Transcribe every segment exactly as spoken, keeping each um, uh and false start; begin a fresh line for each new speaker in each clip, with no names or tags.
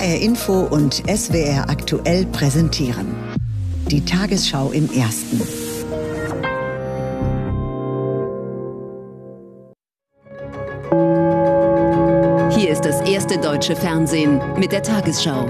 R Info und S W R aktuell präsentieren. Die Tagesschau im Ersten.
Hier ist das erste deutsche Fernsehen mit der Tagesschau.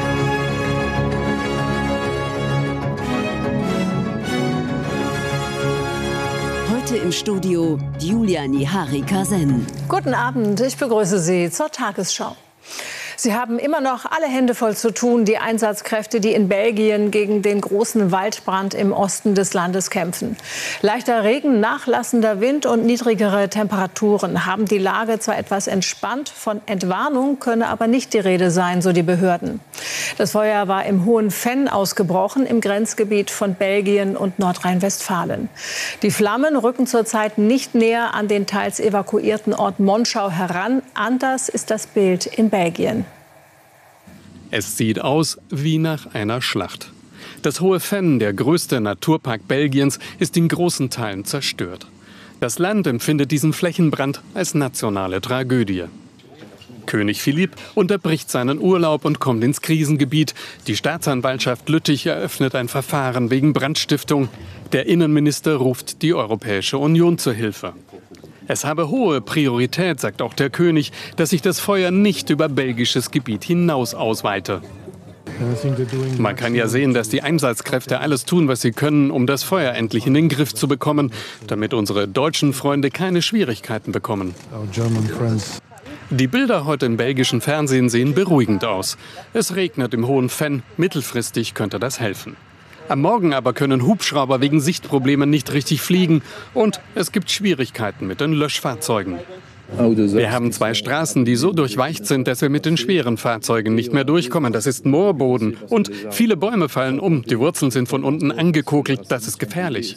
Heute im Studio Julia Niharika-Sen.
Guten Abend, ich begrüße Sie zur Tagesschau. Sie haben immer noch alle Hände voll zu tun, die Einsatzkräfte, die in Belgien gegen den großen Waldbrand im Osten des Landes kämpfen. Leichter Regen, nachlassender Wind und niedrigere Temperaturen haben die Lage zwar etwas entspannt, von Entwarnung könne aber nicht die Rede sein, so die Behörden. Das Feuer war im Hohen Venn ausgebrochen, im Grenzgebiet von Belgien und Nordrhein-Westfalen. Die Flammen rücken zurzeit nicht näher an den teils evakuierten Ort Monschau heran. Anders ist das Bild in Belgien.
Es sieht aus wie nach einer Schlacht. Das Hohe Venn, der größte Naturpark Belgiens, ist in großen Teilen zerstört. Das Land empfindet diesen Flächenbrand als nationale Tragödie. König Philipp unterbricht seinen Urlaub und kommt ins Krisengebiet. Die Staatsanwaltschaft Lüttich eröffnet ein Verfahren wegen Brandstiftung. Der Innenminister ruft die Europäische Union zur Hilfe. Es habe hohe Priorität, sagt auch der König, dass sich das Feuer nicht über belgisches Gebiet hinaus ausweite. Man kann ja sehen, dass die Einsatzkräfte alles tun, was sie können, um das Feuer endlich in den Griff zu bekommen, damit unsere deutschen Freunde keine Schwierigkeiten bekommen. Die Bilder heute im belgischen Fernsehen sehen beruhigend aus. Es regnet im Hohen Venn, mittelfristig könnte das helfen. Am Morgen aber können Hubschrauber wegen Sichtproblemen nicht richtig fliegen und es gibt Schwierigkeiten mit den Löschfahrzeugen. Wir haben zwei Straßen, die so durchweicht sind, dass wir mit den schweren Fahrzeugen nicht mehr durchkommen. Das ist Moorboden und viele Bäume fallen um. Die Wurzeln sind von unten angekokelt. Das ist gefährlich.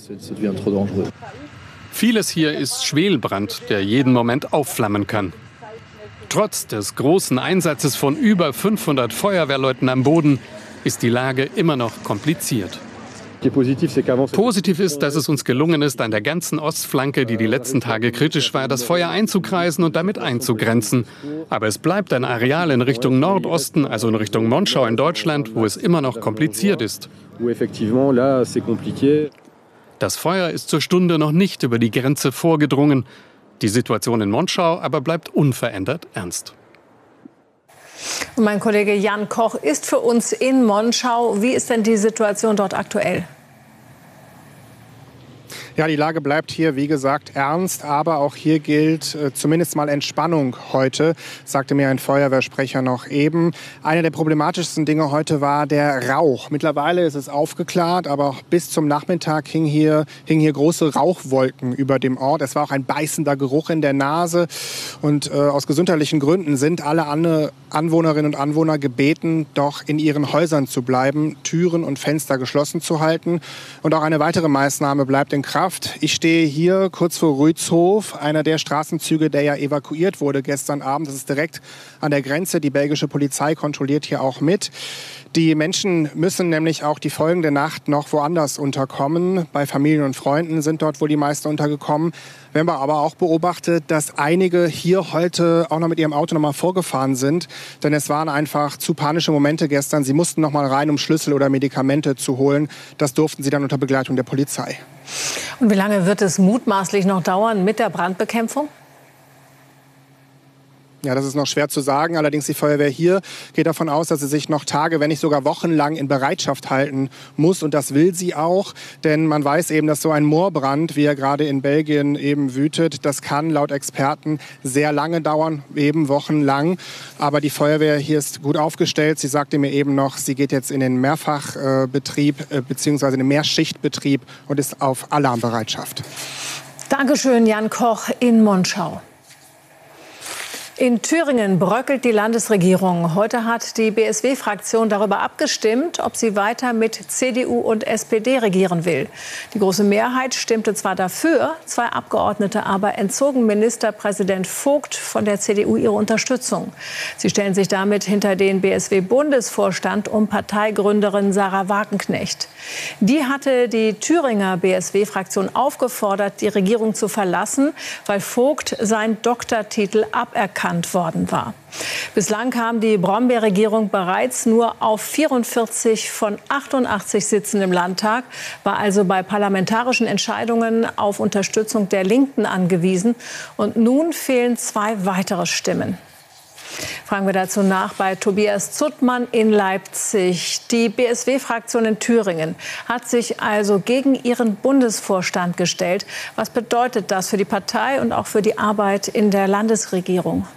Vieles hier ist Schwelbrand, der jeden Moment aufflammen kann. Trotz des großen Einsatzes von über fünfhundert Feuerwehrleuten am Boden ist die Lage immer noch kompliziert. Positiv ist, dass es uns gelungen ist, an der ganzen Ostflanke, die die letzten Tage kritisch war, das Feuer einzukreisen und damit einzugrenzen. Aber es bleibt ein Areal in Richtung Nordosten, also in Richtung Monschau in Deutschland, wo es immer noch kompliziert ist. Das Feuer ist zur Stunde noch nicht über die Grenze vorgedrungen. Die Situation in Monschau aber bleibt unverändert ernst.
Und mein Kollege Jan Koch ist für uns in Monschau. Wie ist denn die Situation dort aktuell?
Ja, die Lage bleibt hier, wie gesagt, ernst. Aber auch hier gilt äh, zumindest mal Entspannung heute, sagte mir ein Feuerwehrsprecher noch eben. Eine der problematischsten Dinge heute war der Rauch. Mittlerweile ist es aufgeklärt, aber auch bis zum Nachmittag hingen hier, hingen hier große Rauchwolken über dem Ort. Es war auch ein beißender Geruch in der Nase. Und äh, aus gesundheitlichen Gründen sind alle An- Anwohnerinnen und Anwohner gebeten, doch in ihren Häusern zu bleiben, Türen und Fenster geschlossen zu halten. Und auch eine weitere Maßnahme bleibt in Kraft. Ich stehe hier kurz vor Rützhof, einer der Straßenzüge, der ja evakuiert wurde gestern Abend. Das ist direkt an der Grenze. Die belgische Polizei kontrolliert hier auch mit. Die Menschen müssen nämlich auch die folgende Nacht noch woanders unterkommen. Bei Familien und Freunden sind dort wohl die meisten untergekommen. Wir haben aber auch beobachtet, dass einige hier heute auch noch mit ihrem Auto noch mal vorgefahren sind. Denn es waren einfach zu panische Momente gestern. Sie mussten noch mal rein, um Schlüssel oder Medikamente zu holen. Das durften sie dann unter Begleitung der Polizei.
Und wie lange wird es mutmaßlich noch dauern mit der Brandbekämpfung?
Ja, das ist noch schwer zu sagen. Allerdings die Feuerwehr hier geht davon aus, dass sie sich noch Tage, wenn nicht sogar wochenlang in Bereitschaft halten muss. Und das will sie auch. Denn man weiß eben, dass so ein Moorbrand, wie er gerade in Belgien eben wütet, das kann laut Experten sehr lange dauern, eben wochenlang. Aber die Feuerwehr hier ist gut aufgestellt. Sie sagte mir eben noch, sie geht jetzt in den Mehrfachbetrieb äh, beziehungsweise in den Mehrschichtbetrieb und ist auf Alarmbereitschaft.
Dankeschön, Jan Koch in Monschau. In Thüringen bröckelt die Landesregierung. Heute hat die B S W-Fraktion darüber abgestimmt, ob sie weiter mit C D U und S P D regieren will. Die große Mehrheit stimmte zwar dafür, zwei Abgeordnete aber entzogen Ministerpräsident Vogt von der C D U ihre Unterstützung. Sie stellen sich damit hinter den B S W-Bundesvorstand um Parteigründerin Sarah Wagenknecht. Die hatte die Thüringer B S W-Fraktion aufgefordert, die Regierung zu verlassen, weil Vogt seinen Doktortitel aberkannt worden war. Bislang kam die Brombeer-Regierung bereits nur auf vierundvierzig von achtundachtzig Sitzen im Landtag, war also bei parlamentarischen Entscheidungen auf Unterstützung der Linken angewiesen. Und nun fehlen zwei weitere Stimmen. Fragen wir dazu nach bei Tobias Zuttmann in Leipzig. Die B S W-Fraktion in Thüringen hat sich also gegen ihren Bundesvorstand gestellt. Was bedeutet das für die Partei und auch für die Arbeit in der Landesregierung?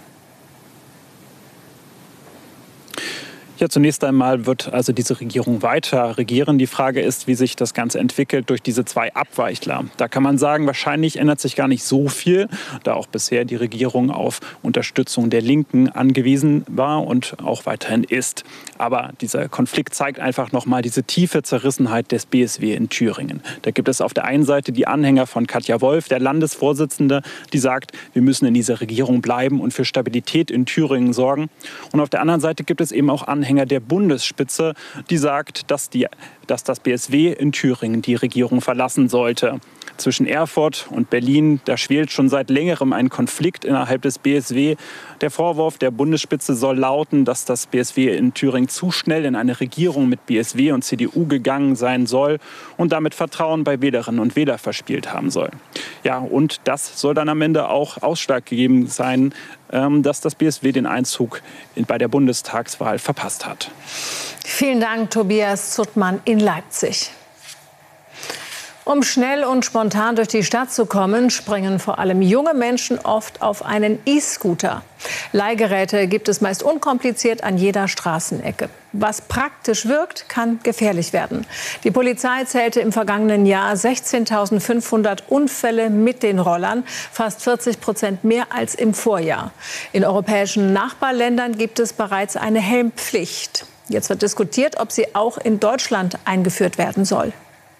Ja, zunächst einmal wird also diese Regierung weiter regieren. Die Frage ist, wie sich das Ganze entwickelt durch diese zwei Abweichler. Da kann man sagen, wahrscheinlich ändert sich gar nicht so viel, da auch bisher die Regierung auf Unterstützung der Linken angewiesen war und auch weiterhin ist. Aber dieser Konflikt zeigt einfach nochmal diese tiefe Zerrissenheit des B S W in Thüringen. Da gibt es auf der einen Seite die Anhänger von Katja Wolf, der Landesvorsitzende, die sagt, wir müssen in dieser Regierung bleiben und für Stabilität in Thüringen sorgen. Und auf der anderen Seite gibt es eben auch Anhänger der Bundesspitze, die sagt, dass, die, dass das B S W in Thüringen die Regierung verlassen sollte. Zwischen Erfurt und Berlin, da schwelt schon seit längerem ein Konflikt innerhalb des B S W. Der Vorwurf der Bundesspitze soll lauten, dass das B S W in Thüringen zu schnell in eine Regierung mit B S W und C D U gegangen sein soll und damit Vertrauen bei Wählerinnen und Wählern verspielt haben soll. Ja, und das soll dann am Ende auch ausschlaggebend sein, dass das B S W den Einzug bei der Bundestagswahl verpasst hat.
Vielen Dank, Tobias Zuttmann in Leipzig. Um schnell und spontan durch die Stadt zu kommen, springen vor allem junge Menschen oft auf einen E-Scooter. Leihgeräte gibt es meist unkompliziert an jeder Straßenecke. Was praktisch wirkt, kann gefährlich werden. Die Polizei zählte im vergangenen Jahr sechzehntausendfünfhundert Unfälle mit den Rollern, fast vierzig Prozent mehr als im Vorjahr. In europäischen Nachbarländern gibt es bereits eine Helmpflicht. Jetzt wird diskutiert, ob sie auch in Deutschland eingeführt werden soll.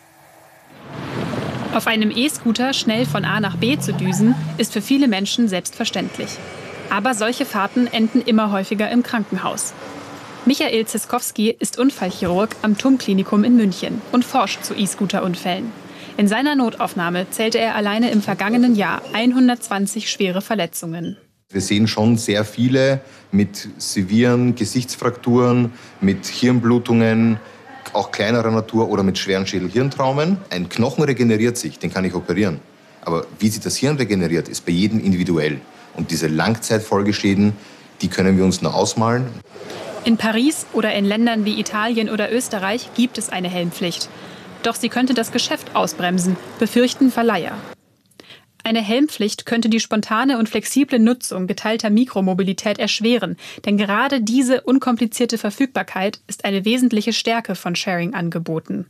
Auf einem E-Scooter schnell von A nach B zu düsen, ist für viele Menschen selbstverständlich. Aber solche Fahrten enden immer häufiger im Krankenhaus. Michael Ziskowski ist Unfallchirurg am T U M-Klinikum in München und forscht zu E-Scooter-Unfällen. In seiner Notaufnahme zählte er alleine im vergangenen Jahr hundertzwanzig schwere Verletzungen.
Wir sehen schon sehr viele mit sevieren Gesichtsfrakturen, mit Hirnblutungen, auch kleinerer Natur oder mit schweren Schädel-Hirntraumen. Ein Knochen regeneriert sich, den kann ich operieren. Aber wie sich das Hirn regeneriert, ist bei jedem individuell. Und diese Langzeitfolgeschäden, die können wir uns nur ausmalen.
In Paris oder in Ländern wie Italien oder Österreich gibt es eine Helmpflicht. Doch sie könnte das Geschäft ausbremsen, befürchten Verleiher. Eine Helmpflicht könnte die spontane und flexible Nutzung geteilter Mikromobilität erschweren. Denn gerade diese unkomplizierte Verfügbarkeit ist eine wesentliche Stärke von Sharing-Angeboten.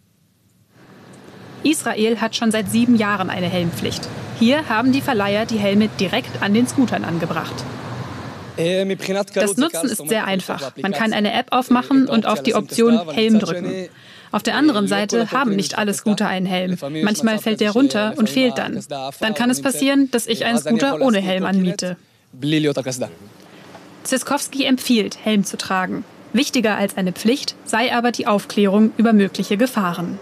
Israel hat schon seit sieben Jahren eine Helmpflicht. Hier haben die Verleiher die Helme direkt an den Scootern angebracht. Das Nutzen ist sehr einfach. Man kann eine App aufmachen und auf die Option Helm drücken. Auf der anderen Seite haben nicht alle Scooter einen Helm. Manchmal fällt der runter und fehlt dann. Dann kann es passieren, dass ich einen Scooter ohne Helm anmiete. Ziskowski empfiehlt, Helm zu tragen. Wichtiger als eine Pflicht sei aber die Aufklärung über mögliche Gefahren.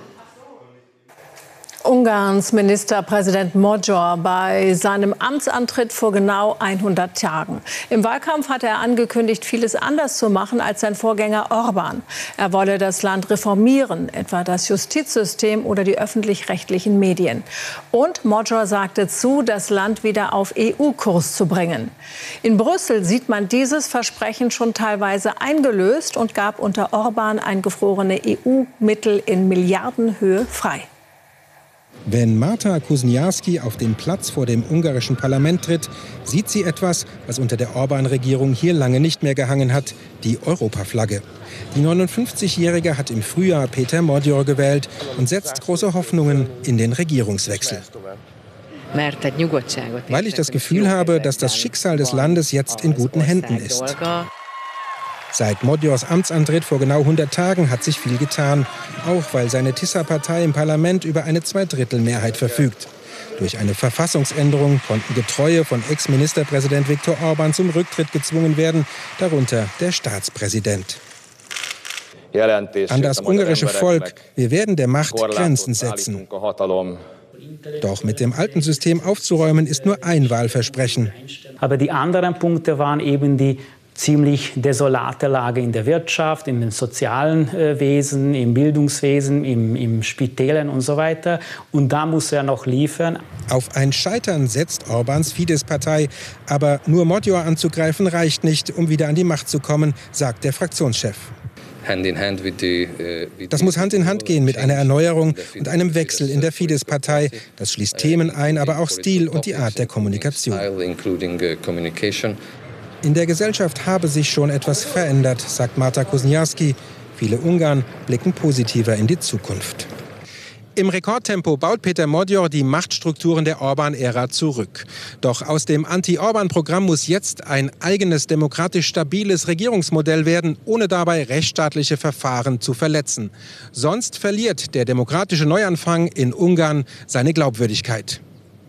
Ungarns Ministerpräsident Magyar bei seinem Amtsantritt vor genau hundert Tagen. Im Wahlkampf hatte er angekündigt, vieles anders zu machen als sein Vorgänger Orbán. Er wolle das Land reformieren, etwa das Justizsystem oder die öffentlich-rechtlichen Medien. Und Magyar sagte zu, das Land wieder auf E U-Kurs zu bringen. In Brüssel sieht man dieses Versprechen schon teilweise eingelöst und gab unter Orbán eingefrorene E U-Mittel in Milliardenhöhe frei.
Wenn Marta Kuzniarski auf den Platz vor dem ungarischen Parlament tritt, sieht sie etwas, was unter der Orbán-Regierung hier lange nicht mehr gehangen hat, die Europaflagge. Die neunundfünfzigjährige hat im Frühjahr Peter Magyar gewählt und setzt große Hoffnungen in den Regierungswechsel. Weil ich das Gefühl habe, dass das Schicksal des Landes jetzt in guten Händen ist. Seit Magyars Amtsantritt vor genau hundert Tagen hat sich viel getan, auch weil seine Tisza-Partei im Parlament über eine Zweidrittelmehrheit verfügt. Durch eine Verfassungsänderung konnten Getreue von Ex-Ministerpräsident Viktor Orbán zum Rücktritt gezwungen werden, darunter der Staatspräsident. An das ungarische Volk, wir werden der Macht Grenzen setzen. Doch mit dem alten System aufzuräumen, ist nur ein Wahlversprechen.
Aber die anderen Punkte waren eben die ziemlich desolate Lage in der Wirtschaft, in den sozialen äh, Wesen, im Bildungswesen, im, im Spitälern und so weiter. Und da muss er noch liefern.
Auf ein Scheitern setzt Orbáns Fidesz-Partei. Aber nur Magyar anzugreifen reicht nicht, um wieder an die Macht zu kommen, sagt der Fraktionschef. Das muss Hand in Hand gehen mit einer Erneuerung und einem Wechsel in der Fidesz-Partei. Das schließt Themen ein, aber auch Stil und die Art der Kommunikation. In der Gesellschaft habe sich schon etwas verändert, sagt Marta Kuzniarski. Viele Ungarn blicken positiver in die Zukunft. Im Rekordtempo baut Peter Magyar die Machtstrukturen der Orbán-Ära zurück. Doch aus dem Anti-Orbán-Programm muss jetzt ein eigenes, demokratisch stabiles Regierungsmodell werden, ohne dabei rechtsstaatliche Verfahren zu verletzen. Sonst verliert der demokratische Neuanfang in Ungarn seine Glaubwürdigkeit.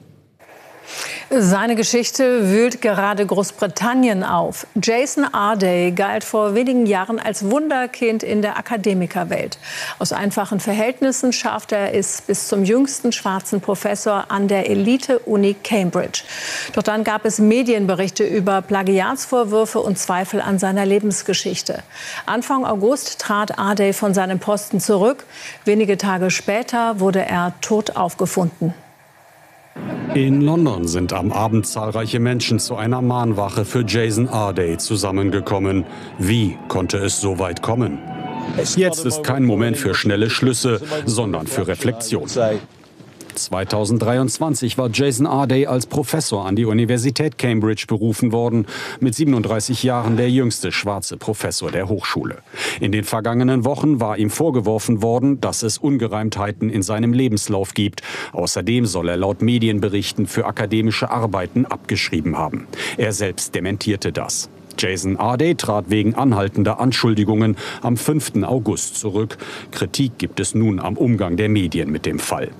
Seine Geschichte wühlt gerade Großbritannien auf. Jason Arday galt vor wenigen Jahren als Wunderkind in der Akademikerwelt. Aus einfachen Verhältnissen schaffte er es bis zum jüngsten schwarzen Professor an der Elite-Uni Cambridge. Doch dann gab es Medienberichte über Plagiatsvorwürfe und Zweifel an seiner Lebensgeschichte. Anfang August trat Arday von seinem Posten zurück. Wenige Tage später wurde er tot aufgefunden.
In London sind am Abend zahlreiche Menschen zu einer Mahnwache für Jason Arday zusammengekommen. Wie konnte es so weit kommen? Jetzt ist kein Moment für schnelle Schlüsse, sondern für Reflexion. zweitausenddreiundzwanzig war Jason Arday als Professor an die Universität Cambridge berufen worden. Mit siebenunddreißig Jahren der jüngste schwarze Professor der Hochschule. In den vergangenen Wochen war ihm vorgeworfen worden, dass es Ungereimtheiten in seinem Lebenslauf gibt. Außerdem soll er laut Medienberichten für akademische Arbeiten abgeschrieben haben. Er selbst dementierte das. Jason Arday trat wegen anhaltender Anschuldigungen am fünften August zurück. Kritik gibt es nun am Umgang der Medien mit dem Fall.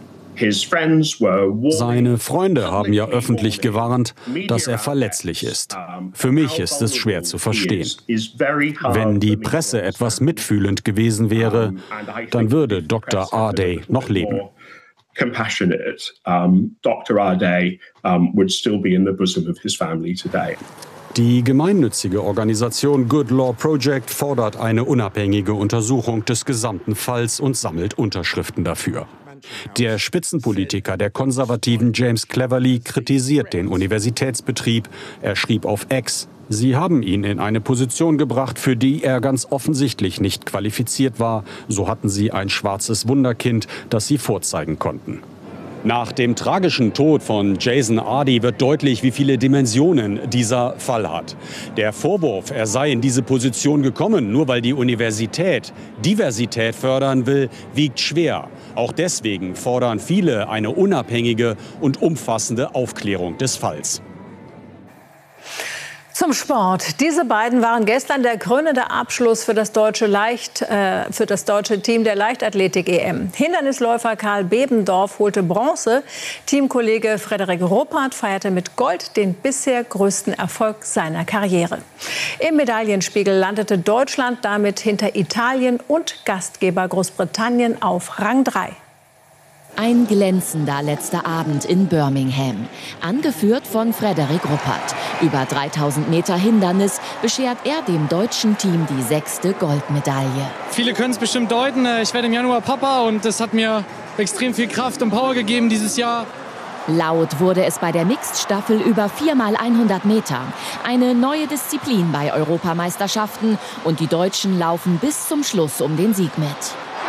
Seine Freunde haben ja öffentlich gewarnt, dass er verletzlich ist. Für mich ist es schwer zu verstehen. Wenn die Presse etwas mitfühlend gewesen wäre, dann würde Doktor Arday noch leben. Die gemeinnützige Organisation Good Law Project fordert eine unabhängige Untersuchung des gesamten Falls und sammelt Unterschriften dafür. Der Spitzenpolitiker der Konservativen James Cleverly kritisiert den Universitätsbetrieb. Er schrieb auf X: Sie haben ihn in eine Position gebracht, für die er ganz offensichtlich nicht qualifiziert war. So hatten sie ein schwarzes Wunderkind, das sie vorzeigen konnten. Nach dem tragischen Tod von Jason Arday wird deutlich, wie viele Dimensionen dieser Fall hat. Der Vorwurf, er sei in diese Position gekommen, nur weil die Universität Diversität fördern will, wiegt schwer. Auch deswegen fordern viele eine unabhängige und umfassende Aufklärung des Falls.
Zum Sport. Diese beiden waren gestern der krönende Abschluss für das deutsche, Leicht, äh, für das deutsche Team der Leichtathletik-E M. Hindernisläufer Karl Bebendorf holte Bronze. Teamkollege Frederik Ruppert feierte mit Gold den bisher größten Erfolg seiner Karriere. Im Medaillenspiegel landete Deutschland damit hinter Italien und Gastgeber Großbritannien auf Rang drei.
Ein glänzender letzter Abend in Birmingham, angeführt von Frederik Ruppert. Über dreitausend Meter Hindernis beschert er dem deutschen Team die sechste Goldmedaille.
Viele können es bestimmt deuten. Ich werde im Januar Papa und das hat mir extrem viel Kraft und Power gegeben dieses Jahr.
Laut wurde es bei der Mixed-Staffel über vier mal hundert Meter. Eine neue Disziplin bei Europameisterschaften und die Deutschen laufen bis zum Schluss um den Sieg mit.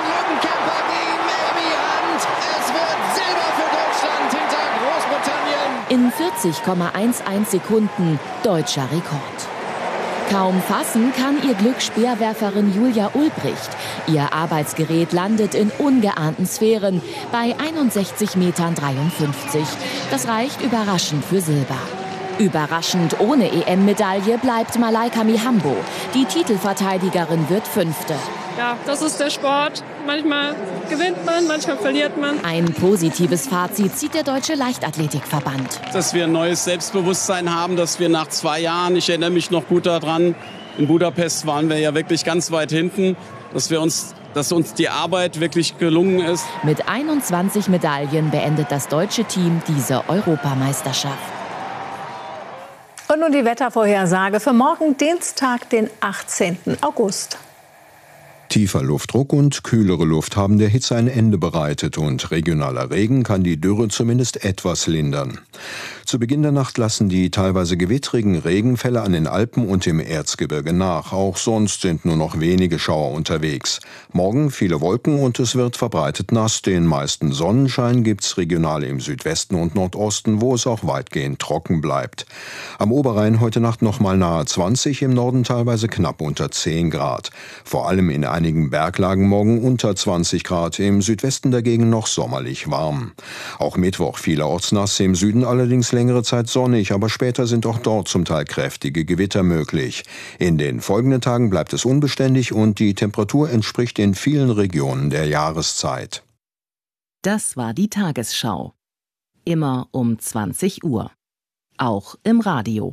In vierzig Komma elf Sekunden deutscher Rekord. Kaum fassen kann ihr Glück Speerwerferin Julia Ulbricht. Ihr Arbeitsgerät landet in ungeahnten Sphären bei einundsechzig Metern dreiundfünfzig. Das reicht überraschend für Silber. Überraschend ohne E M-Medaille bleibt Malaika Mihambo. Die Titelverteidigerin wird Fünfte.
Ja, das ist der Sport. Manchmal gewinnt man, manchmal verliert man.
Ein positives Fazit zieht der Deutsche Leichtathletikverband.
Dass wir ein neues Selbstbewusstsein haben, dass wir nach zwei Jahren, ich erinnere mich noch gut daran, in Budapest waren wir ja wirklich ganz weit hinten, dass wir uns, dass uns die Arbeit wirklich gelungen ist.
Mit einundzwanzig Medaillen beendet das deutsche Team diese Europameisterschaft.
Und nun die Wettervorhersage für morgen, Dienstag, den achtzehnten August.
Tiefer Luftdruck und kühlere Luft haben der Hitze ein Ende bereitet und regionaler Regen kann die Dürre zumindest etwas lindern. Zu Beginn der Nacht lassen die teilweise gewittrigen Regenfälle an den Alpen und im Erzgebirge nach. Auch sonst sind nur noch wenige Schauer unterwegs. Morgen viele Wolken und es wird verbreitet nass. Den meisten Sonnenschein gibt's regional im Südwesten und Nordosten, wo es auch weitgehend trocken bleibt. Am Oberrhein heute Nacht noch mal nahe zwanzig, im Norden teilweise knapp unter zehn Grad. Vor allem in einigen Berglagen morgen unter zwanzig Grad, im Südwesten dagegen noch sommerlich warm. Auch Mittwoch vielerorts nass, im Süden allerdings längere Zeit sonnig, aber später sind auch dort zum Teil kräftige Gewitter möglich. In den folgenden Tagen bleibt es unbeständig und die Temperatur entspricht in vielen Regionen der Jahreszeit.
Das war die Tagesschau. Immer um zwanzig Uhr. Auch im Radio.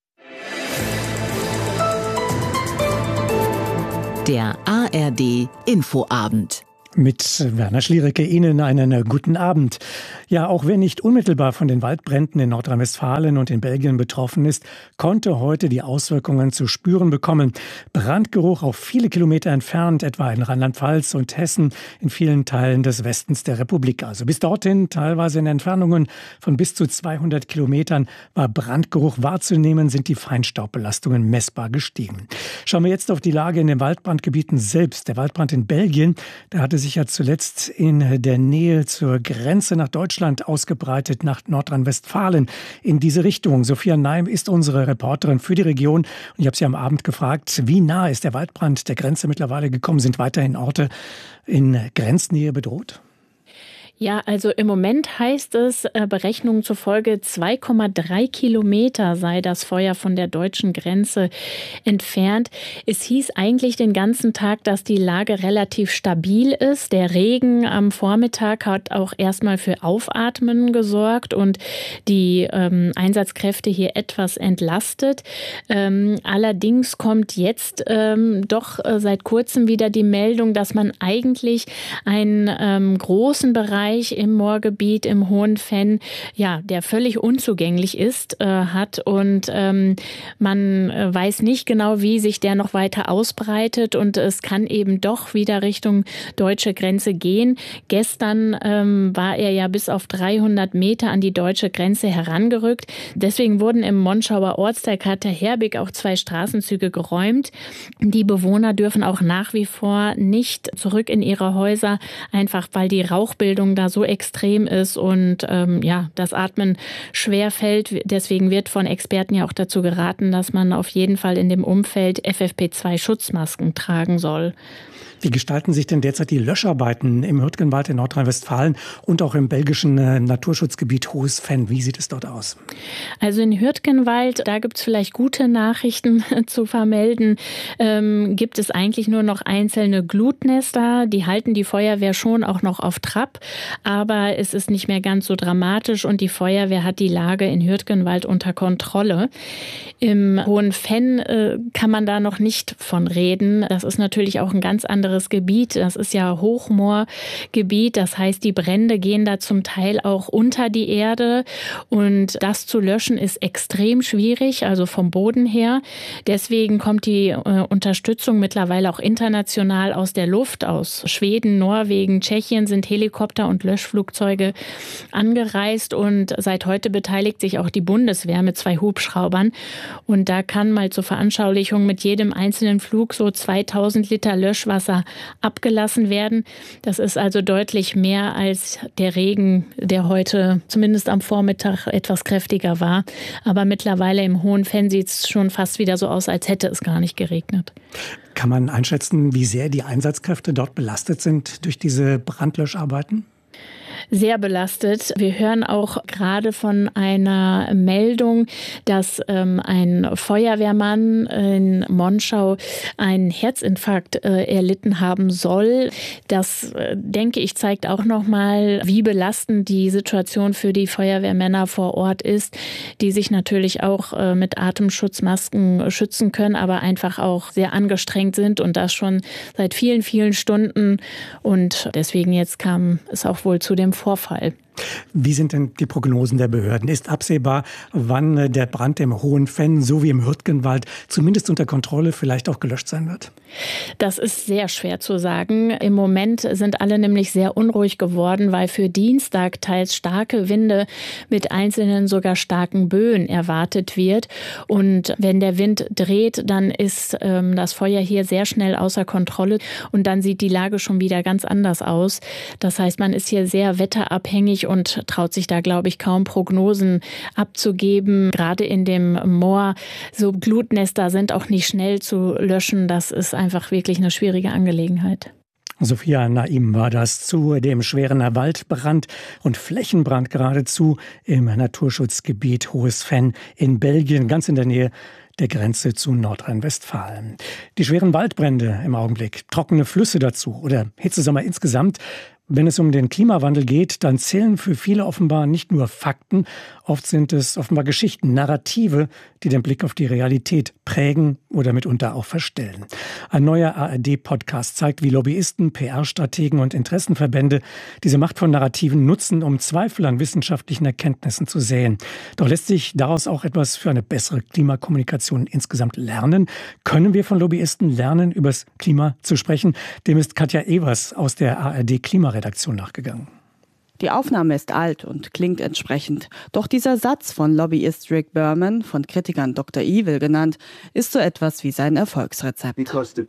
Der A R D Infoabend.
Mit Werner Schliericke Ihnen einen guten Abend. Ja, auch wer nicht unmittelbar von den Waldbränden in Nordrhein-Westfalen und in Belgien betroffen ist, konnte heute die Auswirkungen zu spüren bekommen. Brandgeruch auf viele Kilometer entfernt, etwa in Rheinland-Pfalz und Hessen, in vielen Teilen des Westens der Republik. Also bis dorthin, teilweise in Entfernungen von bis zu zweihundert Kilometern, war Brandgeruch wahrzunehmen, sind die Feinstaubbelastungen messbar gestiegen. Schauen wir jetzt auf die Lage in den Waldbrandgebieten selbst. Der Waldbrand in Belgien, der hatte sich ja zuletzt in der Nähe zur Grenze nach Deutschland ausgebreitet, nach Nordrhein-Westfalen in diese Richtung. Sophia Neim ist unsere Reporterin für die Region. Und ich habe sie am Abend gefragt, wie nah ist der Waldbrand der Grenze mittlerweile gekommen? Sind weiterhin Orte in Grenznähe bedroht?
Ja, also im Moment heißt es, äh, Berechnungen zufolge zwei Komma drei Kilometer sei das Feuer von der deutschen Grenze entfernt. Es hieß eigentlich den ganzen Tag, dass die Lage relativ stabil ist. Der Regen am Vormittag hat auch erstmal für Aufatmen gesorgt und die ähm, Einsatzkräfte hier etwas entlastet. Ähm, allerdings kommt jetzt ähm, doch äh, seit kurzem wieder die Meldung, dass man eigentlich einen ähm, großen Bereich im Moorgebiet, im Hohen Venn, ja, der völlig unzugänglich ist, äh, hat und ähm, man äh, weiß nicht genau, wie sich der noch weiter ausbreitet und es kann eben doch wieder Richtung deutsche Grenze gehen. Gestern ähm, war er ja bis auf dreihundert Meter an die deutsche Grenze herangerückt. Deswegen wurden im Monschauer Ortsteil Kater-Herbig auch zwei Straßenzüge geräumt. Die Bewohner dürfen auch nach wie vor nicht zurück in ihre Häuser, einfach weil die Rauchbildung da so extrem ist und ähm, ja, das Atmen schwer fällt. Deswegen wird von Experten ja auch dazu geraten, dass man auf jeden Fall in dem Umfeld F F P zwei Schutzmasken tragen soll.
Wie gestalten sich denn derzeit die Löscharbeiten im Hürtgenwald in Nordrhein-Westfalen und auch im belgischen äh, Naturschutzgebiet Hohes Venn? Wie sieht es dort aus?
Also in Hürtgenwald, da gibt es vielleicht gute Nachrichten zu vermelden, ähm, gibt es eigentlich nur noch einzelne Glutnester. Die halten die Feuerwehr schon auch noch auf Trab, aber es ist nicht mehr ganz so dramatisch und die Feuerwehr hat die Lage in Hürtgenwald unter Kontrolle. Im Hohen Venn äh, kann man da noch nicht von reden. Das ist natürlich auch ein ganz anderes Gebiet. Das ist ja Hochmoorgebiet. Das heißt, die Brände gehen da zum Teil auch unter die Erde. Und das zu löschen ist extrem schwierig, also vom Boden her. Deswegen kommt die äh, Unterstützung mittlerweile auch international aus der Luft. Aus Schweden, Norwegen, Tschechien sind Helikopter und Löschflugzeuge angereist. Und seit heute beteiligt sich auch die Bundeswehr mit zwei Hubschraubern. Und da kann mal zur Veranschaulichung mit jedem einzelnen Flug so zweitausend Liter Löschwasser abgelassen werden. Das ist also deutlich mehr als der Regen, der heute zumindest am Vormittag etwas kräftiger war. Aber mittlerweile im Hohen Venn sieht es schon fast wieder so aus, als hätte es gar nicht geregnet.
Kann man einschätzen, wie sehr die Einsatzkräfte dort belastet sind durch diese Brandlöscharbeiten?
Sehr belastet. Wir hören auch gerade von einer Meldung, dass ähm, ein Feuerwehrmann in Monschau einen Herzinfarkt äh, erlitten haben soll. Das, äh, denke ich, zeigt auch nochmal, wie belastend die Situation für die Feuerwehrmänner vor Ort ist, die sich natürlich auch äh, mit Atemschutzmasken schützen können, aber einfach auch sehr angestrengt sind und das schon seit vielen, vielen Stunden. Und deswegen jetzt kam es auch wohl zu dem Vorfall.
Wie sind denn die Prognosen der Behörden? Ist absehbar, wann der Brand im Hohen Venn sowie im Hürtgenwald zumindest unter Kontrolle, vielleicht auch gelöscht sein wird?
Das ist sehr schwer zu sagen. Im Moment sind alle nämlich sehr unruhig geworden, weil für Dienstag teils starke Winde mit einzelnen sogar starken Böen erwartet wird. Und wenn der Wind dreht, dann ist ähm, das Feuer hier sehr schnell außer Kontrolle und dann sieht die Lage schon wieder ganz anders aus. Das heißt, man ist hier sehr wetterabhängig und traut sich da, glaube ich, kaum Prognosen abzugeben. Gerade in dem Moor, so Glutnester sind auch nicht schnell zu löschen. Das ist einfach wirklich eine schwierige Angelegenheit.
Sophia Naim war das zu dem schweren Waldbrand und Flächenbrand geradezu im Naturschutzgebiet Hohes Venn in Belgien, ganz in der Nähe der Grenze zu Nordrhein-Westfalen. Die schweren Waldbrände im Augenblick, trockene Flüsse dazu oder Hitzesommer insgesamt. Wenn es um den Klimawandel geht, dann zählen für viele offenbar nicht nur Fakten, oft sind es offenbar Geschichten, Narrative, die den Blick auf die Realität prägen oder mitunter auch verstellen. Ein neuer A R D-Podcast zeigt, wie Lobbyisten, P R-Strategen und Interessenverbände diese Macht von Narrativen nutzen, um Zweifel an wissenschaftlichen Erkenntnissen zu säen. Doch lässt sich daraus auch etwas für eine bessere Klimakommunikation insgesamt lernen? Können wir von Lobbyisten lernen, über das Klima zu sprechen? Dem ist Katja Evers aus der A R D-Klimaredaktion nachgegangen.
Die Aufnahme ist alt und klingt entsprechend. Doch dieser Satz von Lobbyist Rick Berman, von Kritikern Doktor Evil genannt, ist so etwas wie sein Erfolgsrezept.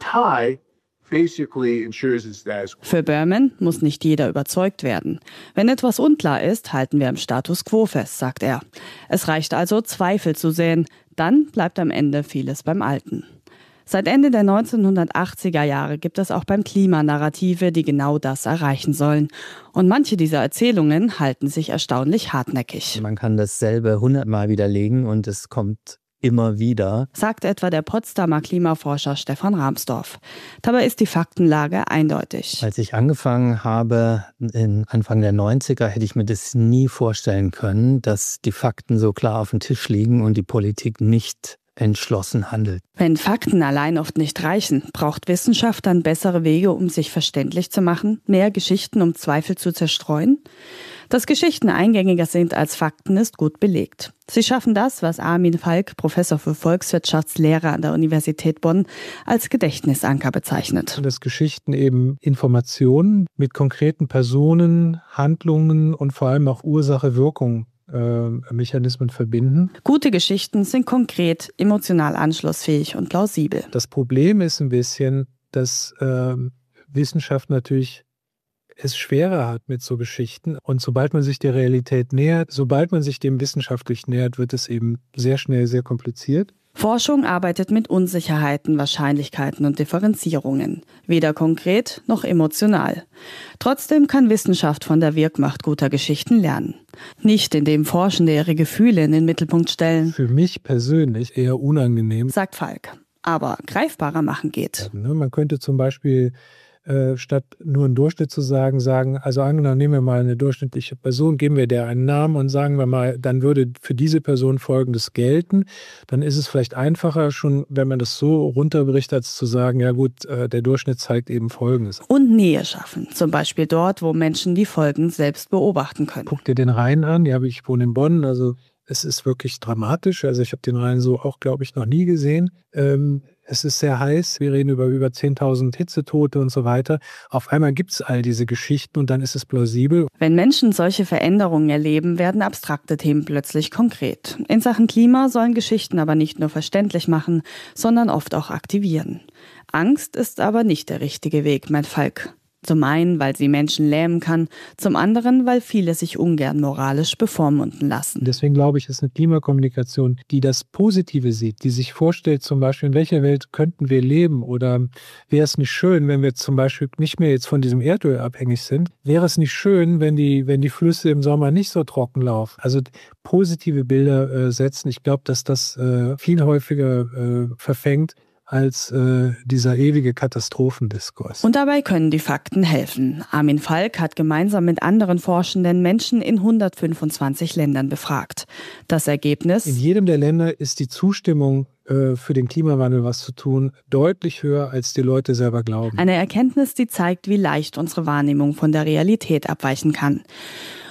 Für Berman muss nicht jeder überzeugt werden. Wenn etwas unklar ist, halten wir im Status quo fest, sagt er. Es reicht also, Zweifel zu säen. Dann bleibt am Ende vieles beim Alten. Seit Ende der neunzehnhundertachtziger Jahre gibt es auch beim Klima Narrative, die genau das erreichen sollen. Und manche dieser Erzählungen halten sich erstaunlich hartnäckig.
Man kann dasselbe hundertmal widerlegen und es kommt immer wieder,
sagt etwa der Potsdamer Klimaforscher Stefan Rahmsdorf. Dabei ist die Faktenlage eindeutig.
Als ich angefangen habe, in Anfang der neunziger, hätte ich mir das nie vorstellen können, dass die Fakten so klar auf dem Tisch liegen und die Politik nicht entschlossen handelt.
Wenn Fakten allein oft nicht reichen, braucht Wissenschaft dann bessere Wege, um sich verständlich zu machen, mehr Geschichten, um Zweifel zu zerstreuen? Dass Geschichten eingängiger sind als Fakten, ist gut belegt. Sie schaffen das, was Armin Falk, Professor für Volkswirtschaftslehre an der Universität Bonn, als Gedächtnisanker bezeichnet.
Dass Geschichten eben Informationen mit konkreten Personen, Handlungen und vor allem auch Ursache-Wirkung Mechanismen verbinden.
Gute Geschichten sind konkret, emotional anschlussfähig und plausibel.
Das Problem ist ein bisschen, dass äh, Wissenschaft natürlich es schwerer hat mit so Geschichten. Und sobald man sich der Realität nähert, sobald man sich dem wissenschaftlich nähert, wird es eben sehr schnell sehr kompliziert.
Forschung arbeitet mit Unsicherheiten, Wahrscheinlichkeiten und Differenzierungen. Weder konkret noch emotional. Trotzdem kann Wissenschaft von der Wirkmacht guter Geschichten lernen. Nicht, indem Forschende ihre Gefühle in den Mittelpunkt stellen.
Für mich persönlich eher unangenehm,
sagt Falk. Aber greifbarer machen geht.
Man könnte zum Beispiel äh, statt nur einen Durchschnitt zu sagen, sagen, also angenommen, nehmen wir mal eine durchschnittliche Person, geben wir der einen Namen und sagen wir mal, dann würde für diese Person Folgendes gelten. Dann ist es vielleicht einfacher schon, wenn man das so runterbricht, als zu sagen, ja gut, äh, der Durchschnitt zeigt eben Folgendes.
Und Nähe schaffen, zum Beispiel dort, wo Menschen die Folgen selbst beobachten können.
Guck dir den Rhein an, ja, ich wohne in Bonn, also es ist wirklich dramatisch. Also ich habe den Rhein so auch, glaube ich, noch nie gesehen. Ähm, es ist sehr heiß. Wir reden über über zehntausend Hitzetote und so weiter. Auf einmal gibt es all diese Geschichten und dann ist es plausibel.
Wenn Menschen solche Veränderungen erleben, werden abstrakte Themen plötzlich konkret. In Sachen Klima sollen Geschichten aber nicht nur verständlich machen, sondern oft auch aktivieren. Angst ist aber nicht der richtige Weg, meint Falk. Zum einen, weil sie Menschen lähmen kann, zum anderen, weil viele sich ungern moralisch bevormunden lassen.
Deswegen glaube ich, ist eine Klimakommunikation, die das Positive sieht, die sich vorstellt, zum Beispiel, in welcher Welt könnten wir leben oder wäre es nicht schön, wenn wir zum Beispiel nicht mehr jetzt von diesem Erdöl abhängig sind, wäre es nicht schön, wenn die, wenn die Flüsse im Sommer nicht so trocken laufen. Also positive Bilder äh, setzen, ich glaube, dass das äh, viel häufiger äh, verfängt, als äh, dieser ewige Katastrophendiskurs.
Und dabei können die Fakten helfen. Armin Falk hat gemeinsam mit anderen Forschenden Menschen in hundertfünfundzwanzig Ländern befragt. Das Ergebnis?
In jedem der Länder ist die Zustimmung äh, für den Klimawandel was zu tun deutlich höher, als die Leute selber glauben.
Eine Erkenntnis, die zeigt, wie leicht unsere Wahrnehmung von der Realität abweichen kann.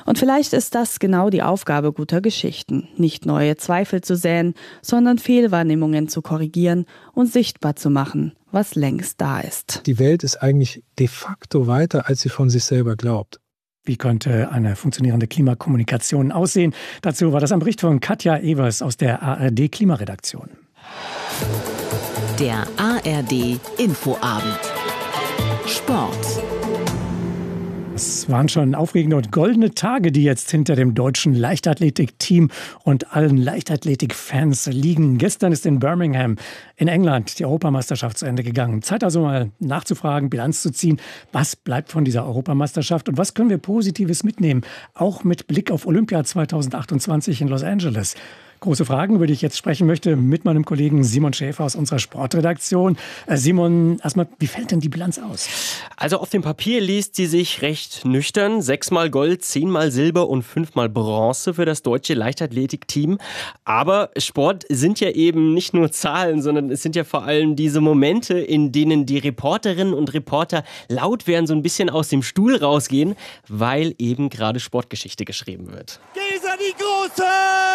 Und vielleicht ist das genau die Aufgabe guter Geschichten, nicht neue Zweifel zu säen, sondern Fehlwahrnehmungen zu korrigieren und sichtbar zu machen, was längst da ist.
Die Welt ist eigentlich de facto weiter, als sie von sich selber glaubt.
Wie könnte eine funktionierende Klimakommunikation aussehen? Dazu war das ein Bericht von Katja Evers aus der A R D-Klimaredaktion.
Der A R D-Infoabend. Sport.
Es waren schon aufregende und goldene Tage, die jetzt hinter dem deutschen Leichtathletik-Team und allen Leichtathletik-Fans liegen. Gestern ist in Birmingham in England die Europameisterschaft zu Ende gegangen. Zeit also mal nachzufragen, Bilanz zu ziehen. Was bleibt von dieser Europameisterschaft und was können wir Positives mitnehmen? Auch mit Blick auf Olympia zwanzig achtundzwanzig in Los Angeles. Große Fragen, über die ich jetzt sprechen möchte, mit meinem Kollegen Simon Schäfer aus unserer Sportredaktion. Simon, erstmal, wie fällt denn die Bilanz aus?
Also auf dem Papier liest sie sich recht nüchtern. Sechsmal Gold, zehnmal Silber und fünfmal Bronze für das deutsche Leichtathletikteam. Aber Sport sind ja eben nicht nur Zahlen, sondern es sind ja vor allem diese Momente, in denen die Reporterinnen und Reporter laut werden, so ein bisschen aus dem Stuhl rausgehen, weil eben gerade Sportgeschichte geschrieben wird.
Gesa die Große!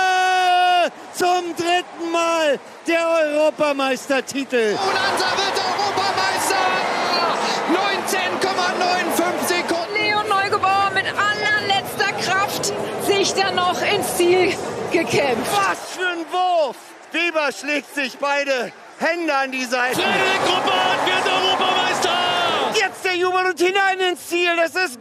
Zum dritten Mal der Europameistertitel.
Bonanza wird Europameister! neunzehn Komma fünfundneunzig Sekunden.
Leon Neugebauer mit allerletzter Kraft sich dann noch ins Ziel gekämpft.
Was für ein Wurf! Weber schlägt sich beide Hände an die Seite.
Frederik Ruppert wird Europameister!
Jetzt der Jubel und hinein ins Ziel. Das ist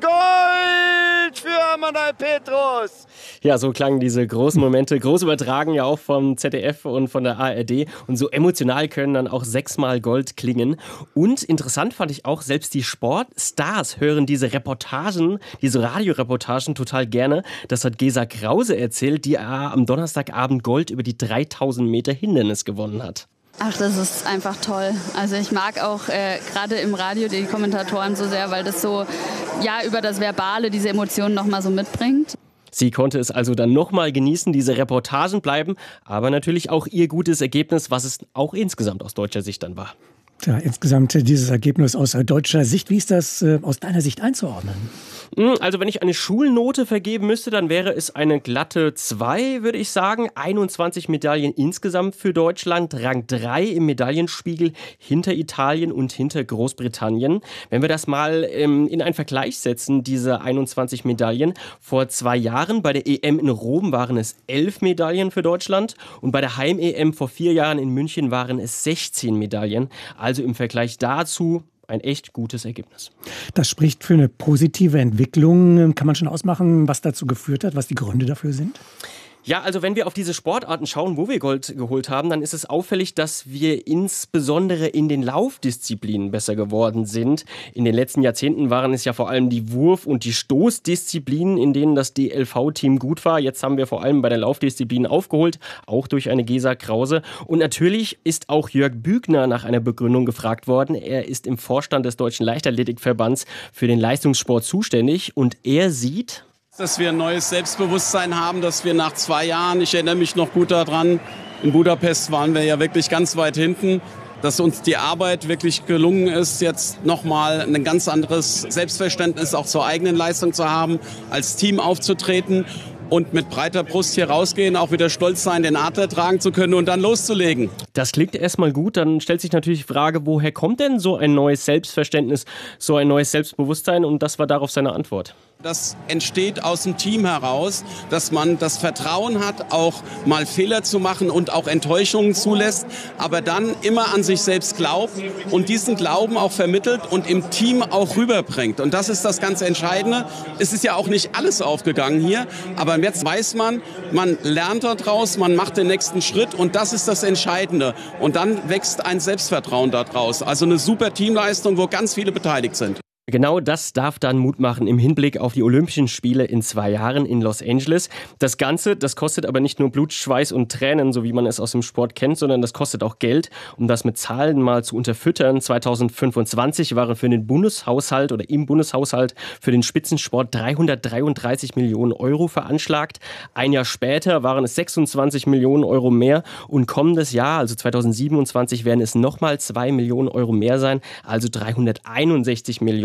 Gold für Manuel Petrus.
Ja, so klangen diese großen Momente, groß übertragen ja auch vom Z D F und von der A R D. Und so emotional können dann auch sechsmal Gold klingen. Und interessant fand ich auch, selbst die Sportstars hören diese Reportagen, diese Radioreportagen total gerne. Das hat Gesa Krause erzählt, die am Donnerstagabend Gold über die dreitausend Meter Hindernis gewonnen hat.
Ach, das ist einfach toll. Also ich mag auch äh, gerade im Radio die Kommentatoren so sehr, weil das so ja über das Verbale diese Emotionen nochmal so mitbringt.
Sie konnte es also dann nochmal genießen, diese Reportagen bleiben, aber natürlich auch ihr gutes Ergebnis, was es auch insgesamt aus deutscher Sicht dann war.
Ja, insgesamt dieses Ergebnis aus deutscher Sicht, wie ist das äh, aus deiner Sicht einzuordnen?
Also wenn ich eine Schulnote vergeben müsste, dann wäre es eine glatte zwei, würde ich sagen. einundzwanzig Medaillen insgesamt für Deutschland, Rang drei im Medaillenspiegel hinter Italien und hinter Großbritannien. Wenn wir das mal ähm, in einen Vergleich setzen, diese einundzwanzig Medaillen, vor zwei Jahren bei der E M in Rom waren es elf Medaillen für Deutschland und bei der Heim-E M vor vier Jahren in München waren es sechzehn Medaillen. Also im Vergleich dazu ein echt gutes Ergebnis.
Das spricht für eine positive Entwicklung. Kann man schon ausmachen, was dazu geführt hat, was die Gründe dafür sind?
Ja, also wenn wir auf diese Sportarten schauen, wo wir Gold geholt haben, dann ist es auffällig, dass wir insbesondere in den Laufdisziplinen besser geworden sind. In den letzten Jahrzehnten waren es ja vor allem die Wurf- und die Stoßdisziplinen, in denen das D L V-Team gut war. Jetzt haben wir vor allem bei der Laufdisziplin aufgeholt, auch durch eine Gesa Krause. Und natürlich ist auch Jörg Bügner nach einer Begründung gefragt worden. Er ist im Vorstand des Deutschen Leichtathletikverbands für den Leistungssport zuständig und er sieht,
dass wir ein neues Selbstbewusstsein haben, dass wir nach zwei Jahren, ich erinnere mich noch gut daran, in Budapest waren wir ja wirklich ganz weit hinten, dass uns die Arbeit wirklich gelungen ist, jetzt nochmal ein ganz anderes Selbstverständnis auch zur eigenen Leistung zu haben, als Team aufzutreten und mit breiter Brust hier rausgehen, auch wieder stolz sein, den Adler tragen zu können und dann loszulegen.
Das klingt erstmal gut, dann stellt sich natürlich die Frage, woher kommt denn so ein neues Selbstverständnis, so ein neues Selbstbewusstsein? Und das war darauf seine Antwort.
Das entsteht aus dem Team heraus, dass man das Vertrauen hat, auch mal Fehler zu machen und auch Enttäuschungen zulässt, aber dann immer an sich selbst glaubt und diesen Glauben auch vermittelt und im Team auch rüberbringt. Und das ist das ganz Entscheidende. Es ist ja auch nicht alles aufgegangen hier, aber jetzt weiß man, man lernt daraus, man macht den nächsten Schritt und das ist das Entscheidende. Und dann wächst ein Selbstvertrauen daraus. Also eine super Teamleistung, wo ganz viele beteiligt sind.
Genau das darf dann Mut machen im Hinblick auf die Olympischen Spiele in zwei Jahren in Los Angeles. Das Ganze, das kostet aber nicht nur Blut, Schweiß und Tränen, so wie man es aus dem Sport kennt, sondern das kostet auch Geld. Um das mit Zahlen mal zu unterfüttern, zweitausendfünfundzwanzig waren für den Bundeshaushalt oder im Bundeshaushalt für den Spitzensport dreihundertdreiunddreißig Millionen Euro veranschlagt. Ein Jahr später waren es sechsundzwanzig Millionen Euro mehr und kommendes Jahr, also zweitausendsiebenundzwanzig, werden es nochmal zwei Millionen Euro mehr sein, also dreihunderteinundsechzig Millionen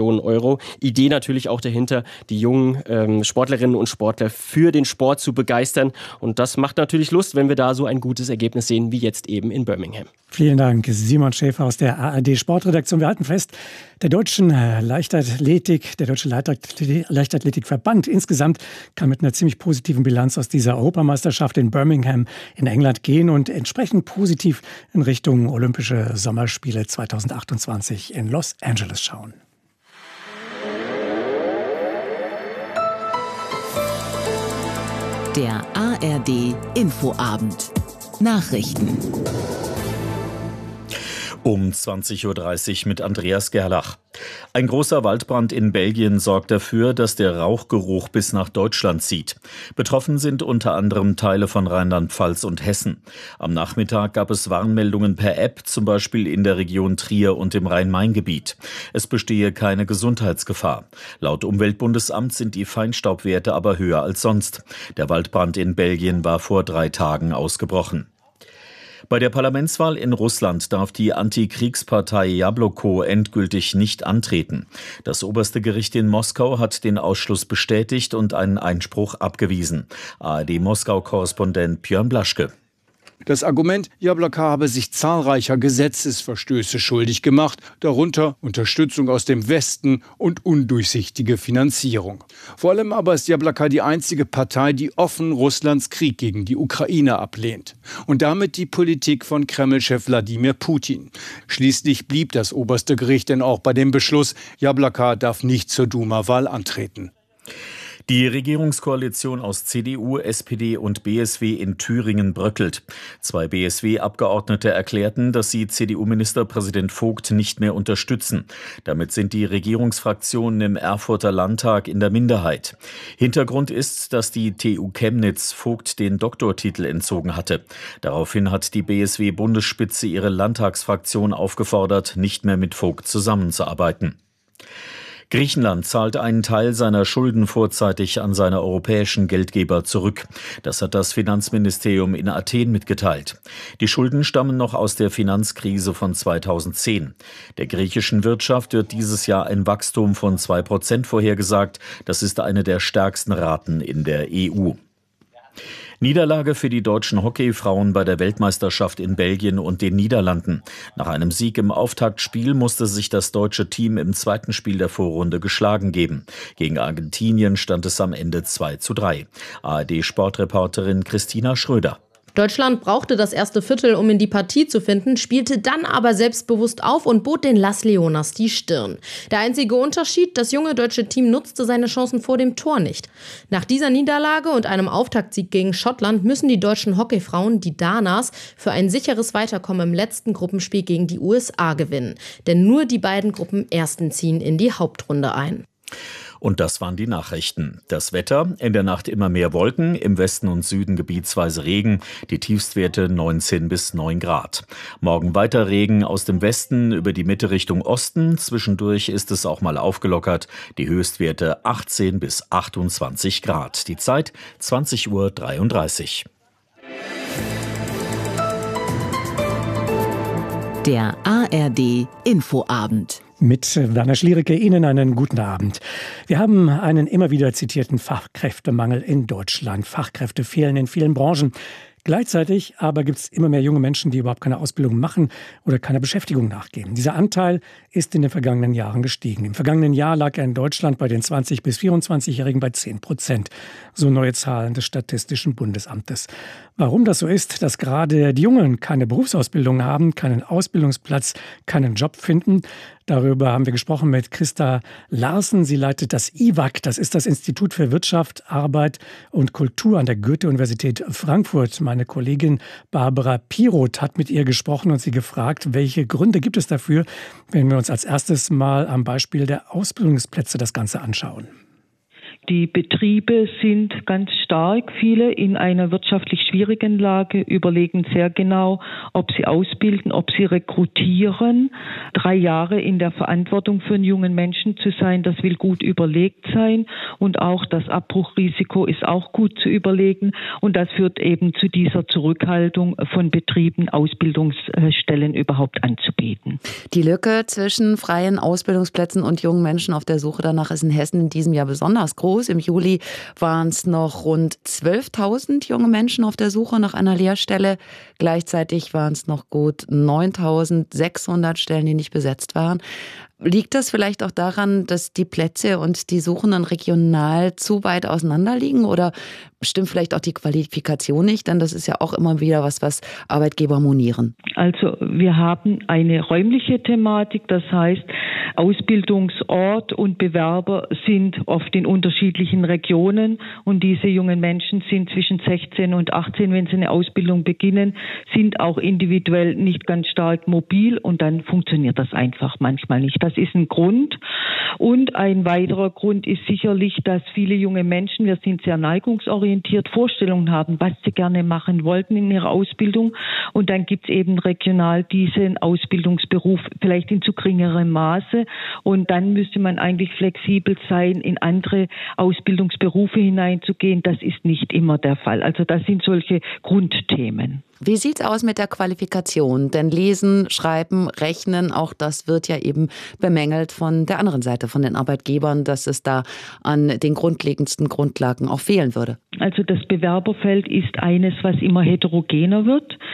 Millionen Euro. Idee natürlich auch dahinter, die jungen ähm, Sportlerinnen und Sportler für den Sport zu begeistern. Und das macht natürlich Lust, wenn wir da so ein gutes Ergebnis sehen, wie jetzt eben in Birmingham.
Vielen Dank, Simon Schäfer aus der A R D Sportredaktion. Wir halten fest, der deutschen Leichtathletik, der Deutsche Leichtathletikverband insgesamt kann mit einer ziemlich positiven Bilanz aus dieser Europameisterschaft in Birmingham in England gehen und entsprechend positiv in Richtung Olympische Sommerspiele zweitausendachtundzwanzig in Los Angeles schauen.
Der A R D Infoabend. Nachrichten.
Um zwanzig Uhr dreißig mit Andreas Gerlach. Ein großer Waldbrand in Belgien sorgt dafür, dass der Rauchgeruch bis nach Deutschland zieht. Betroffen sind unter anderem Teile von Rheinland-Pfalz und Hessen. Am Nachmittag gab es Warnmeldungen per App, zum Beispiel in der Region Trier und im Rhein-Main-Gebiet. Es bestehe keine Gesundheitsgefahr. Laut Umweltbundesamt sind die Feinstaubwerte aber höher als sonst. Der Waldbrand in Belgien war vor drei Tagen ausgebrochen. Bei der Parlamentswahl in Russland darf die Antikriegspartei Jabloko endgültig nicht antreten. Das oberste Gericht in Moskau hat den Ausschluss bestätigt und einen Einspruch abgewiesen. A R D-Moskau-Korrespondent Björn Blaschke.
Das Argument, Jabloko habe sich zahlreicher Gesetzesverstöße schuldig gemacht, darunter Unterstützung aus dem Westen und undurchsichtige Finanzierung. Vor allem aber ist Jabloko die einzige Partei, die offen Russlands Krieg gegen die Ukraine ablehnt. Und damit die Politik von Kreml-Chef Wladimir Putin. Schließlich blieb das oberste Gericht denn auch bei dem Beschluss, Jabloko darf nicht zur Duma-Wahl antreten.
Die Regierungskoalition aus C D U, S P D und B S W in Thüringen bröckelt. Zwei B S W-Abgeordnete erklärten, dass sie C D U-Ministerpräsident Vogt nicht mehr unterstützen. Damit sind die Regierungsfraktionen im Erfurter Landtag in der Minderheit. Hintergrund ist, dass die T U Chemnitz Vogt den Doktortitel entzogen hatte. Daraufhin hat die B S W-Bundesspitze ihre Landtagsfraktion aufgefordert, nicht mehr mit Vogt zusammenzuarbeiten. Griechenland zahlt einen Teil seiner Schulden vorzeitig an seine europäischen Geldgeber zurück. Das hat das Finanzministerium in Athen mitgeteilt. Die Schulden stammen noch aus der Finanzkrise von zweitausendzehn. Der griechischen Wirtschaft wird dieses Jahr ein Wachstum von zwei Prozent vorhergesagt. Das ist eine der stärksten Raten in der E U. Niederlage für die deutschen Hockeyfrauen bei der Weltmeisterschaft in Belgien und den Niederlanden. Nach einem Sieg im Auftaktspiel musste sich das deutsche Team im zweiten Spiel der Vorrunde geschlagen geben. Gegen Argentinien stand es am Ende zwei zu drei. A R D-Sportreporterin Christina Schröder.
Deutschland brauchte das erste Viertel, um in die Partie zu finden, spielte dann aber selbstbewusst auf und bot den Las Leonas die Stirn. Der einzige Unterschied, das junge deutsche Team nutzte seine Chancen vor dem Tor nicht. Nach dieser Niederlage und einem Auftaktsieg gegen Schottland müssen die deutschen Hockeyfrauen, die Danas, für ein sicheres Weiterkommen im letzten Gruppenspiel gegen die U S A gewinnen. Denn nur die beiden Gruppenersten ziehen in die Hauptrunde ein.
Und das waren die Nachrichten. Das Wetter, in der Nacht immer mehr Wolken, im Westen und Süden gebietsweise Regen, die Tiefstwerte neunzehn bis neun Grad. Morgen weiter Regen aus dem Westen über die Mitte Richtung Osten. Zwischendurch ist es auch mal aufgelockert. Die Höchstwerte achtzehn bis achtundzwanzig Grad. Die Zeit zwanzig Uhr dreiunddreißig.
Der A R D Infoabend.
Mit Werner Schliericke Ihnen einen guten Abend. Wir haben einen immer wieder zitierten Fachkräftemangel in Deutschland. Fachkräfte fehlen in vielen Branchen. Gleichzeitig aber gibt es immer mehr junge Menschen, die überhaupt keine Ausbildung machen oder keiner Beschäftigung nachgehen. Dieser Anteil ist in den vergangenen Jahren gestiegen. Im vergangenen Jahr lag er in Deutschland bei den zwanzig- bis vierundzwanzigjährigen bei zehn Prozent. So neue Zahlen des Statistischen Bundesamtes. Warum das so ist, dass gerade die Jungen keine Berufsausbildung haben, keinen Ausbildungsplatz, keinen Job finden, darüber haben wir gesprochen mit Christa Larsen. Sie leitet das I W A C, das ist das Institut für Wirtschaft, Arbeit und Kultur an der Goethe-Universität Frankfurt. Meine Kollegin Barbara Piroth hat mit ihr gesprochen und sie gefragt, welche Gründe gibt es dafür, wenn wir uns als erstes mal am Beispiel der Ausbildungsplätze das Ganze anschauen.
Die Betriebe sind ganz stark, viele in einer wirtschaftlich schwierigen Lage, überlegen sehr genau, ob sie ausbilden, ob sie rekrutieren. Drei Jahre in der Verantwortung für einen jungen Menschen zu sein, das will gut überlegt sein. Und auch das Abbruchrisiko ist auch gut zu überlegen. Und das führt eben zu dieser Zurückhaltung von Betrieben, Ausbildungsstellen überhaupt anzubieten.
Die Lücke zwischen freien Ausbildungsplätzen und jungen Menschen auf der Suche danach ist in Hessen in diesem Jahr besonders groß. Im Juli waren es noch rund zwölftausend junge Menschen auf der Suche nach einer Lehrstelle. Gleichzeitig waren es noch gut neuntausendsechshundert Stellen, die nicht besetzt waren. Liegt das vielleicht auch daran, dass die Plätze und die Suchenden regional zu weit auseinander liegen oder stimmt vielleicht auch die Qualifikation nicht? Denn das ist ja auch immer wieder was, was Arbeitgeber monieren.
Also wir haben eine räumliche Thematik, das heißt Ausbildungsort und Bewerber sind oft in unterschiedlichen Regionen und diese jungen Menschen sind zwischen sechzehn und achtzehn, wenn sie eine Ausbildung beginnen, sind auch individuell nicht ganz stark mobil und dann funktioniert das einfach manchmal nicht. Das ist ein Grund. Und ein weiterer Grund ist sicherlich, dass viele junge Menschen, wir sind sehr neigungsorientiert, Vorstellungen haben, was sie gerne machen wollten in ihrer Ausbildung. Und dann gibt es eben regional diesen Ausbildungsberuf vielleicht in zu geringerem Maße. Und dann müsste man eigentlich flexibel sein, in andere Ausbildungsberufe hineinzugehen. Das ist nicht immer der Fall. Also das sind solche Grundthemen.
Wie sieht's aus mit der Qualifikation? Denn Lesen, Schreiben, Rechnen, auch das wird ja eben bemängelt von der anderen Seite, von den Arbeitgebern, dass es da an den grundlegendsten Grundlagen auch fehlen würde.
Also das Bewerberfeld ist eines, was immer heterogener wird.